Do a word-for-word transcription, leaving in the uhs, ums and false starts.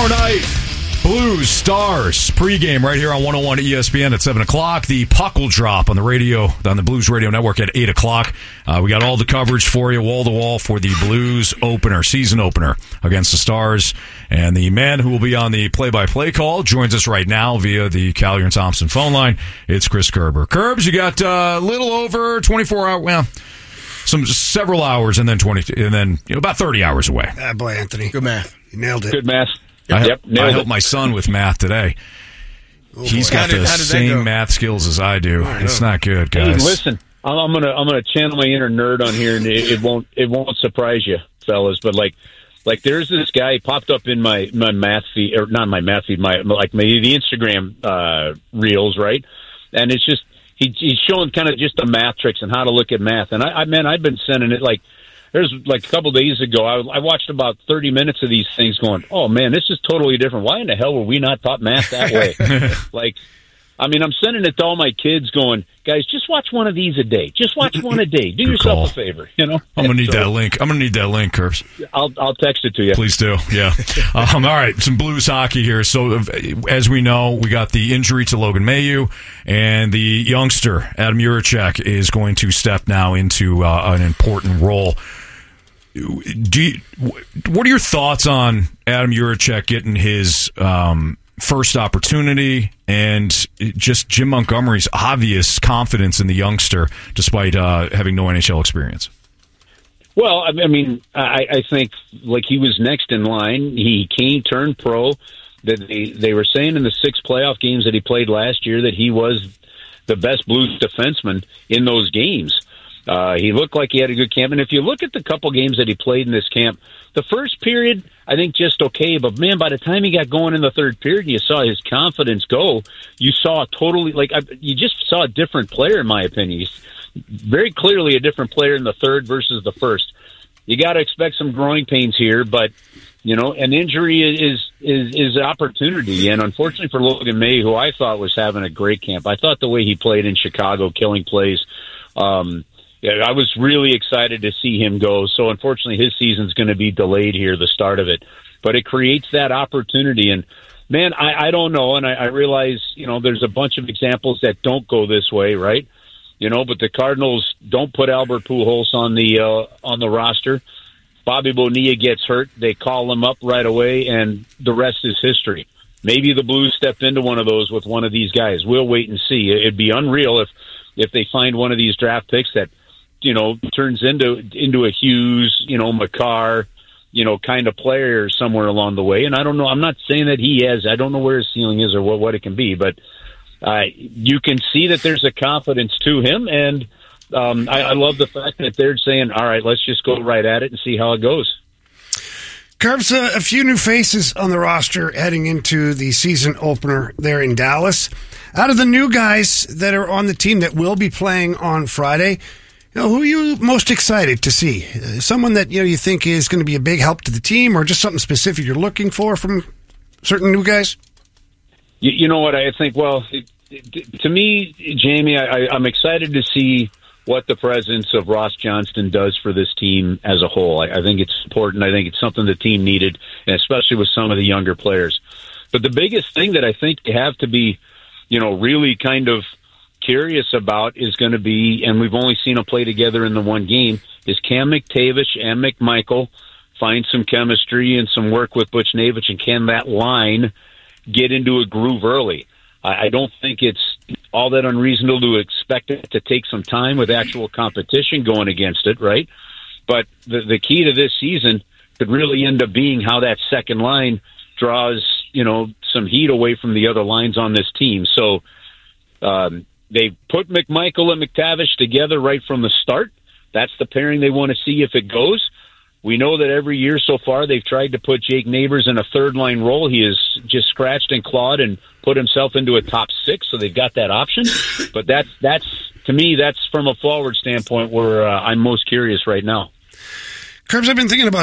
Tomorrow night, Blues Stars pregame right here on one oh one E S P N at seven o'clock. The puck will drop on the radio, on the Blues Radio Network at eight o'clock. Uh, we got all the coverage for you, wall to wall, for the Blues opener, season opener against the Stars. And the man who will be on the play-by-play call joins us right now via the Callier and Thompson phone line. It's Chris Kerber. Kerbs, you got a uh, little over twenty-four hours, well, some several hours, and then twenty, and then you know, about thirty hours away. Ah, boy, Anthony, good math. You nailed it. Good math. I, yep, I helped my son with math today. Oh, He's boy. got did, the same math skills as I do. I it's not good, guys. Hey, listen, I'm gonna I'm gonna channel my inner nerd on here, and it, it won't it won't surprise you, fellas. But like like there's this guy popped up in my, my math feed, or not my math feed, my like my the Instagram uh, reels, right? And it's just he, he's showing kind of just the math tricks and how to look at math. And I, I man, I've been sending it like. There's like a couple of days ago, I, I watched about thirty minutes of these things going, oh, man, this is totally different. Why in the hell were we not taught math that way? Like, I mean, I'm sending it to all my kids going, guys, just watch one of these a day. Just watch one a day. Do Good yourself call. a favor, you know? I'm going to need so, that link. I'm going to need that link, Curbs. I'll, I'll text it to you. Please do, yeah. um, all right, some Blues hockey here. So, as we know, we got the injury to Logan Mailloux, and the youngster, Adam Juracek, is going to step now into uh, an important role. Do you, what are your thoughts on Adam Juracek getting his um, first opportunity and just Jim Montgomery's obvious confidence in the youngster despite uh, having no N H L experience? Well, I mean, I, I think like he was next in line. He came, turned pro. That they, they were saying in the six playoff games that he played last year that he was the best Blues defenseman in those games. Uh, he looked like he had a good camp. And if you look at the couple games that he played in this camp, the first period, I think just okay. But, man, by the time he got going in the third period, you saw his confidence go. You saw totally, like, you just saw a different player, in my opinion. He's very clearly a different player in the third versus the first. You got to expect some growing pains here, but, you know, an injury is is is an opportunity. And unfortunately for Logan May, who I thought was having a great camp, I thought the way he played in Chicago, killing plays, um, yeah, I was really excited to see him go. So unfortunately, his season's going to be delayed here, the start of it. But it creates that opportunity. And, man, I, I don't know. And I, I realize, you know, there's a bunch of examples that don't go this way, right? You know, but the Cardinals don't put Albert Pujols on the uh, on the roster. Bobby Bonilla gets hurt. They call him up right away, and the rest is history. Maybe the Blues step into one of those with one of these guys. We'll wait and see. It'd be unreal if, if they find one of these draft picks that – you know, turns into into a Hughes, you know, Makar, you know, kind of player somewhere along the way. And I don't know. I'm not saying that he has. I don't know where his ceiling is or what, what it can be. But uh, you can see that there's a confidence to him. And um, I, I love the fact that they're saying, all right, let's just go right at it and see how it goes. Curbs, uh, a few new faces on the roster heading into the season opener there in Dallas. Out of the new guys that are on the team that will be playing on Friday, you know, who are you most excited to see? Uh, someone that you know you think is going to be a big help to the team, or just something specific you're looking for from certain new guys? You, you know what I think? Well, it, it, to me, Jamie, I, I, I'm excited to see what the presence of Ross Johnston does for this team as a whole. I, I think it's important. I think it's something the team needed, and especially with some of the younger players. But the biggest thing that I think you have to be, you know, really kind of curious about is going to be, and we've only seen them play together in the one game, is Cam McTavish and McMichael find some chemistry and some work with Butch Navich, and can that line get into a groove early? I, I don't think it's all that unreasonable to expect it to take some time with actual competition going against it, right? But the, the key to this season could really end up being how that second line draws, you know, some heat away from the other lines on this team. So, um, they put McMichael and McTavish together right from the start. That's the pairing they want to see if it goes. We know that every year so far they've tried to put Jake Neighbors in a third-line role. He has just scratched and clawed and put himself into a top six, so they've got that option. But that's, that's to me, that's from a forward standpoint where uh, I'm most curious right now. Curbs, I've been thinking about